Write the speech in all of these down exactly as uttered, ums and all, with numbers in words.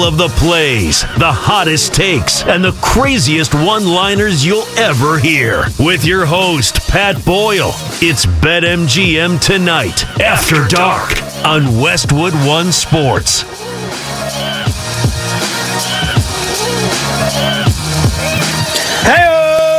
of the plays, the hottest takes, and the craziest one-liners you'll ever hear. With your host, Pat Boyle. It's BetMGM Tonight, After Dark, on Westwood One Sports. Hey,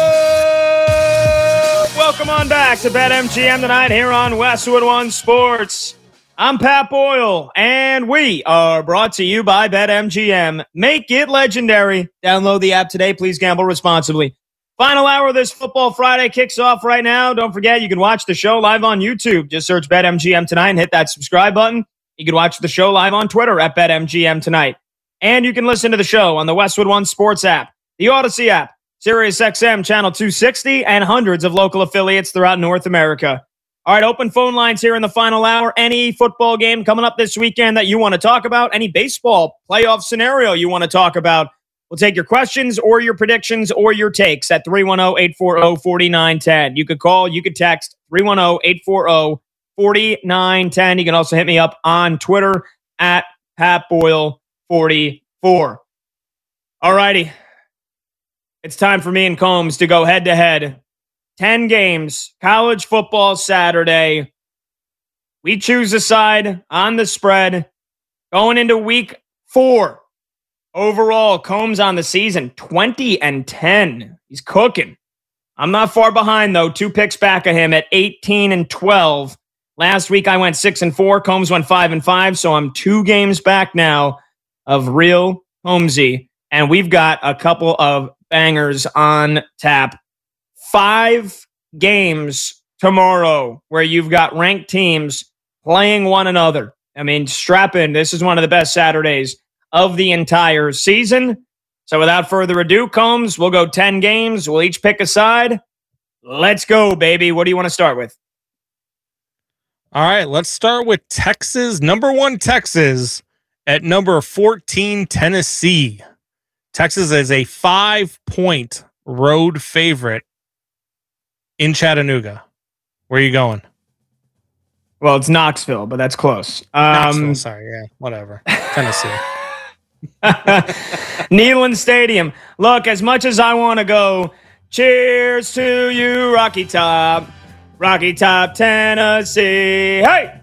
welcome on back to BetMGM Tonight here on Westwood One Sports. I'm Pat Boyle, and we are brought to you by BetMGM. Make it legendary. Download the app today. Please gamble responsibly. Final hour of this Football Friday kicks off right now. Don't forget, you can watch the show live on YouTube. Just search BetMGM Tonight and hit that subscribe button. You can watch the show live on Twitter at BetMGM Tonight. And you can listen to the show on the Westwood One Sports app, the Odyssey app, SiriusXM Channel two sixty, and hundreds of local affiliates throughout North America. All right, open phone lines here in the final hour. Any football game coming up this weekend that you want to talk about, any baseball playoff scenario you want to talk about, we'll take your questions or your predictions or your takes at three one zero, eight four zero, four nine one zero. You could call, you could text three one zero, eight four zero, four nine one zero. You can also hit me up on Twitter at Pat Boyle forty-four. All righty. It's time for me and Combs to go head-to-head. ten games, college football Saturday. We choose a side on the spread. Going into week four. Overall, Combs on the season, twenty and ten. He's cooking. I'm not far behind, though. Two picks back of him at eighteen and twelve. Last week, I went six and four. Combs went five and five, so I'm two games back now of real Combsy. And we've got a couple of bangers on tap. Five games tomorrow where you've got ranked teams playing one another. I mean, strap in. This is one of the best Saturdays of the entire season. So without further ado, Combs, we'll go ten games. We'll each pick a side. Let's go, baby. What do you want to start with? All right, let's start with Texas. Number one, Texas at number fourteen, Tennessee. Texas is a five-point road favorite in Chattanooga. Where are you going? Well, it's Knoxville, but that's close. Um, Knoxville, sorry, yeah, whatever. Tennessee. Neyland Stadium. Look, as much as I want to go, cheers to you, Rocky Top. Rocky Top, Tennessee. Hey!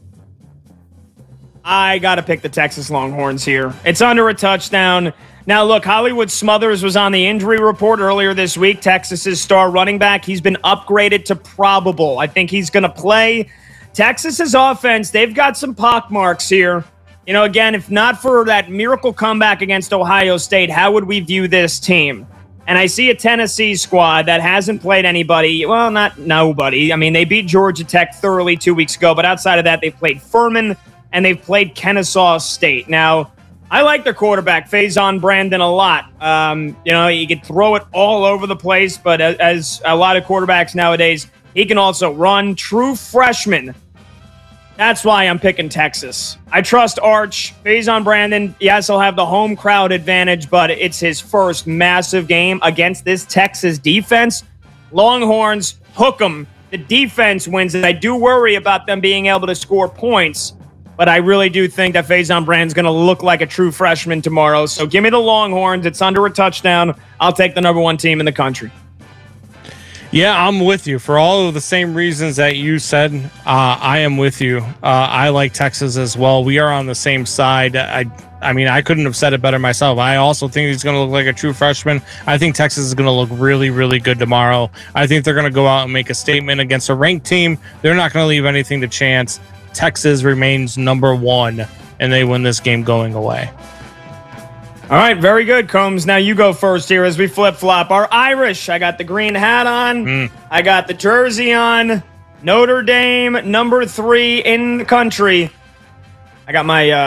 I got to pick the Texas Longhorns here. It's under a touchdown. Now, look, Hollywood Smothers was on the injury report earlier this week. Texas's star running back. He's been upgraded to probable. I think he's going to play. Texas's offense, they've got some pockmarks here. You know, again, if not for that miracle comeback against Ohio State, how would we view this team? And I see a Tennessee squad that hasn't played anybody. Well, not nobody. I mean, they beat Georgia Tech thoroughly two weeks ago, but outside of that, they've played Furman and they've played Kennesaw State. Now, I like their quarterback, Faison Brandon, a lot. Um, you know, he can throw it all over the place, but as, as a lot of quarterbacks nowadays, he can also run. True freshman. That's why I'm picking Texas. I trust Arch. Faison Brandon, yes, he'll have the home crowd advantage, but it's his first massive game against this Texas defense. Longhorns, hook 'em. The defense wins, and I do worry about them being able to score points. But I really do think that Faison Brandon's going to look like a true freshman tomorrow. So give me the Longhorns. It's under a touchdown. I'll take the number one team in the country. Yeah, I'm with you. For all of the same reasons that you said, uh, I am with you. Uh, I like Texas as well. We are on the same side. I I mean, I couldn't have said it better myself. I also think he's going to look like a true freshman. I think Texas is going to look really, really good tomorrow. I think they're going to go out and make a statement against a ranked team. They're not going to leave anything to chance. Texas remains number one, and they win this game going away. All right, very good, Combs. Now you go first here as we flip-flop. Our Irish, I got the green hat on. Mm. I got the jersey on. Notre Dame, number three in the country. I got my... Uh,